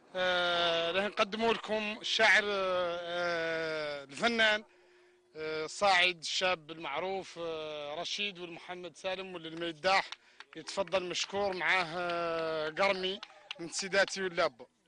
راح نقدموا لكم الشاعر الفنان صاعد الشاب المعروف رشيد والمحمد سالم والميداح. يتفضل مشكور معاه قرمي من سيداتي واللابو.